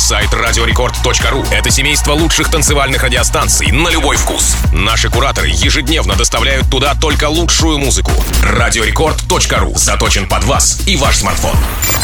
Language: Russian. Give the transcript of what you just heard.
Сайт radiorecord.ru — это семейство лучших танцевальных радиостанций на любой вкус. Наши кураторы ежедневно доставляют туда только лучшую музыку. Radiorecord.ru заточен под вас и ваш смартфон.